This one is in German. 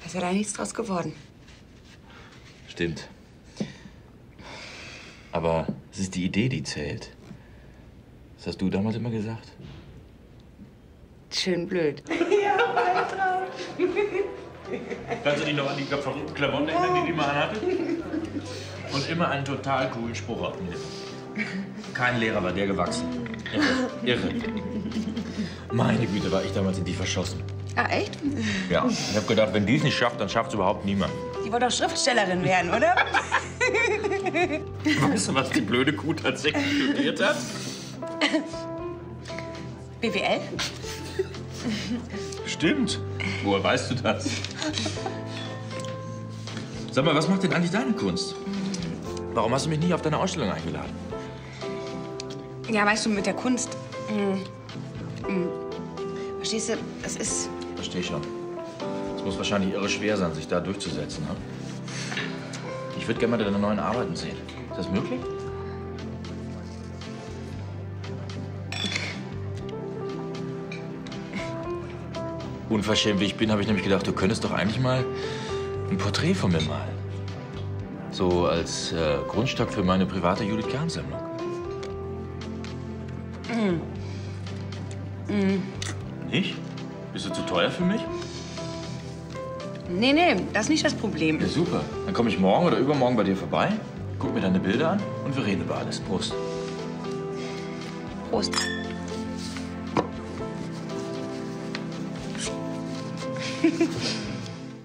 ist ja da nichts draus geworden. Stimmt. Aber es ist die Idee, die zählt. Das hast du damals immer gesagt. Schön blöd. Ja, Alter. Kannst du dich noch an die verrückten Klamotten erinnern, die immer anhatte? Und immer einen total coolen Spruch auf den Lippen. Kein Lehrer war der gewachsen. Irre. Meine Güte, war ich damals in die verschossen. Ah, echt? Ja, ich hab gedacht, wenn die es nicht schafft, dann schafft es überhaupt niemand. Die wollte doch Schriftstellerin werden, oder? Weißt du, was die blöde Kuh tatsächlich studiert hat? BWL? Stimmt. Woher weißt du das? Sag mal, was macht denn eigentlich deine Kunst? Warum hast du mich nie auf deine Ausstellung eingeladen? Ja, weißt du, mit der Kunst. Verstehst du, das ist. Versteh schon. Es muss wahrscheinlich irre schwer sein, sich da durchzusetzen, ne? Ich würde gerne mal deine neuen Arbeiten sehen. Ist das möglich? Unverschämt wie ich bin, habe ich nämlich gedacht, du könntest doch eigentlich mal ein Porträt von mir malen. So als Grundstock für meine private Judith Kahn-Sammlung. Nicht? Bist du zu teuer für mich? Nee, das ist nicht das Problem. Ja, super. Dann komme ich morgen oder übermorgen bei dir vorbei, guck mir deine Bilder an und wir reden über alles. Prost. Prost.